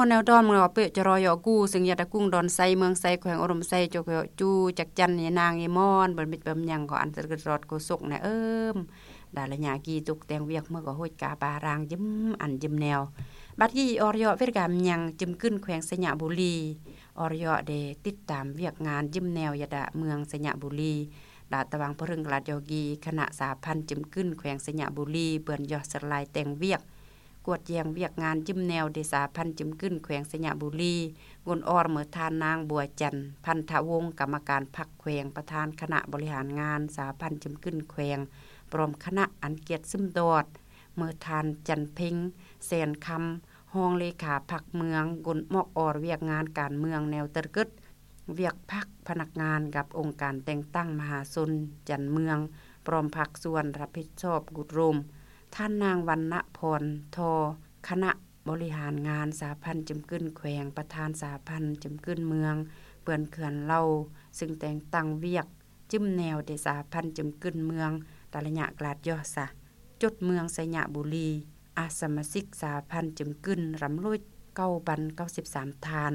วนแนวดอมเงาเปจะรอยอกูซึ่งยาตะกุ้งดอนไซเมืองไซแขวงอุดมไซจกจูจักจันยนางยมอนเบิ่นมิดเบิ่มยังก็อันตะกรอดกุสุกนะดาละญากีตุกแตงเวียกเมื่อก็โหยกาปารางยิ้มอันยิ้มแนวบัดกี้อรยเวทกรรมยังจิ้มขึ้นแขวงสยบุรีอรยได้ติดตามเวียกงานยิ้มแนวยาดะเมืองสยบุรีดาตะวังพรึงราชยกีคณะสาพันธ์จิ้มขึ้นแขวงสยบุรีเปิ้นยอสลายแตงเวียกกวดแยงเวียกงานจิ้มแนวเดสาพันธ์จิ้มขึ้นแขวงสยบุรีงนออเมื่อทานนางบัวจันทร์พันธวงศ์กรรมการพรรคแขวงประธานคณะบริหารงานสาพันธ์จิ้มขึ้นแขวงพร้อมคณะอันเกียรติซึมดอดเมื่อทานจันเพ็งแสนคำห้องเลขาพรรคเมืองกนมอกออเวียกงานการเมืองแนวตะกึดเวียกพรรคพนักงานกับองค์การแต่งตั้งมหาชนจันเมืองพร้อมพรรคส่วนรับผิดชอบกุฎรมท่านนางวรรณพรทอคณะบริหารงานสาพันธ์จำกึ้นแขวงประธานสาพันธ์จำกึ้นเมืองเปื่อนเขื่อนเล่าซึ่งแต่งตั้งเวียกจิ้มแนวเดสาพันธ์จำกึ้นเมืองตาละยะกลาดย่อสะจดเมืองสยบุรีอาสมาชิกสาพันธ์จำกึ้นรำลุย9,093ทาน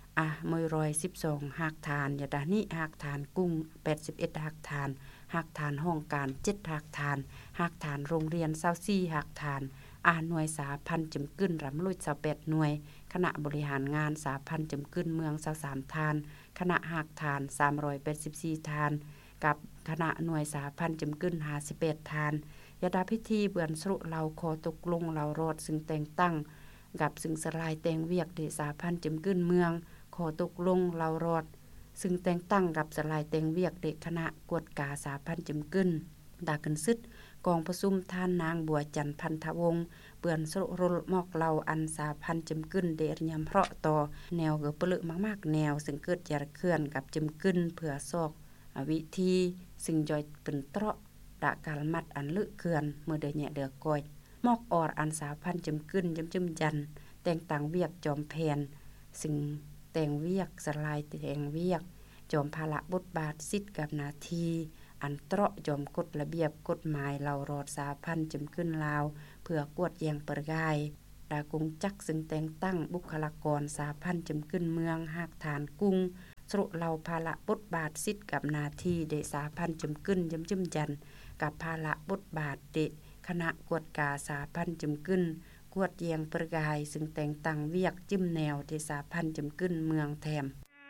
112หักทานยาดานิหักทานกุ้ง81หักทานหักทานห้องการ7หักทานหักทานโรงเรียน24หักทานหน่วยสาพันธ์จำกึ้นรำลุย28หน่วยคณะบริหารงานสาพันธ์จำกึ้นเมือง23ทานคณะหักทาน384ทานกับคณะหน่วยสาพันธ์จำกึ้น58ทานยาดาพิธีเบือนสรุเราขอตกลงเรารอดซึ่งแต่งตั้งกับซึ่งสลายแต่งเวียกเดสาพันธ์จำกึ้นเมืองขอตกลงเรารอดซึ่งแต่งตั้งกับสลายแต่งเวียกเด็กคณะกวดกาสาพันธ์จำกึ้นดากันซึดกองประชุมท่านนางบัวจันทร์พันธวงศ์เปื่อนสรุรมอกเราอันสาพันธ์จำกึ้นเดรยำเพราะต่อแนวเกือบปลึกมากๆแนวซึ่งเกิดจากเคลื่อนกับจำกึ้นเผื่อซอกวิธีซึ่งจอยเป็นเตราะดะกาลมัดอันลึกเขื่อนเมื่อเดือแหเดือกอยมอกออดอันสาพันธ์จำกึ้นจำจันแต่งต่างเวียกจอมแผนซึ่งแต่งเวียกสลายแต่งเวียกจอมภาระบทบาทสิทธิ์กับนาทีอันเตราะจอมกฎระเบียบกฎหมายเรารอดสาพันธ์จำขึ้นลาวเพื่อกวดแยงประกายดากงจักซึ่งแต่งตั้งบุคลากรสาพันธ์จำขึ้นเมืองหากฐานกุ้งสรุเราภาระบทบาทสิทธิ์กับนาทีเดสาพันธ์จำขึ้นจำจันกับภาระบทบาทเดคณะกวดกาสาพันธ์จำขึ้นกวดแยงประกายซึ่งแต่งตั้งเวียกจิ้มแนวเดสาพันธ์จำขึ้นเมืองแถม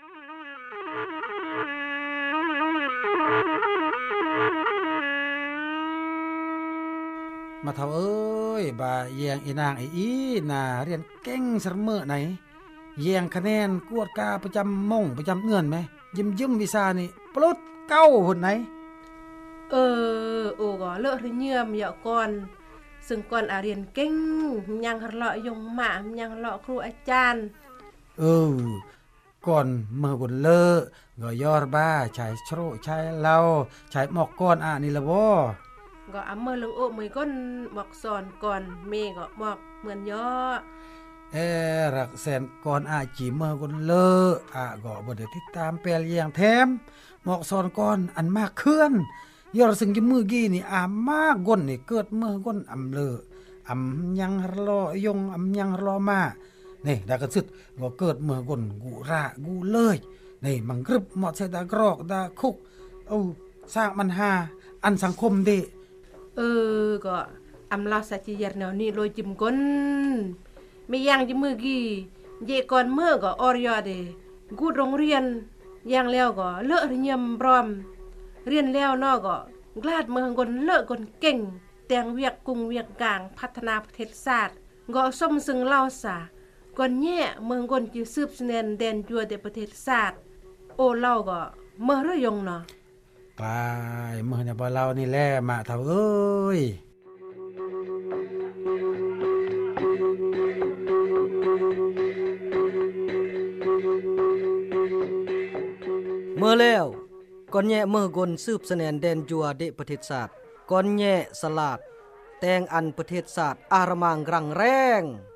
มาเท่าเอ้ยบ่าแยงอีนางอีน่าเรียนเก่งเสมอไหนแยงคะแนนกวดกาประจำมงประจำเงื่อนไหมยิ้มวิชานี่ปลุดเก้าหุ่นไหนโอ้ก็เลอะเรื่อมเหยาะก่อนซึ่งก่อนเรียนเก่งยังเลาะยงหมายังเลาะครูอาจารย์ก่อนเมื่อบุญเลอะก็ยอดบ้าใช้โชรใช้เหล้าใช้หมอกก้อนนี่ละบ่ก็เมื่อลงโอ้มือก้นบอกสอนก่อนเมก็บอกเหมือนย่อรักแสนก่อนจีเมื่อคนเลอะก็บ่ได้ติดตามแปลเลียงแถมหมอกสอนก่อนอันมากเคลื่อนยอดซึ่งจะมือกี้นี่มากก้นนี่เกิดเมื่อก้นเลอยังรอยงยังรอมานี่ดากระสึดก็เกิดเมื่อก้นกูระกูเลยนี่มังกรึบหมดใส่ดากรอกดาคุกสร้างมันหาอันสังคมดิก็ลาสัจเยรแนวนี้โรยจิ้มก้นไม่ยังจะมือกี้เยก่อนเมื่อก็อรยอเดกูโรงเรียนยังแล้วก็เลอะเยี่ยมพร้อมเรียนแล้วนอก็กลาดเมืองก้นเลอะก้นเก่งแต่งเวียกกุ้งเวียกกลางพัฒนาประเทศศาสตร์ก็ส้มซึ่งเล่าสาก่อนแย่เมืองก้นจะสืบเสนแดนจัวเดประเทศศาสตร์โอเล่าก็เมื่อเรื่อยงเนาะไปเมื่อเนี่ยบ่เรานี่แหละมาเท่าเอ้ยเมื่อแล้วก่อนแย่เมื่อกนสืบเสนแดนจัวเดประเทศศาสตร์ก่อนแย่สลาดแต่งอันประเทศศาสตร์อารมังรังแรง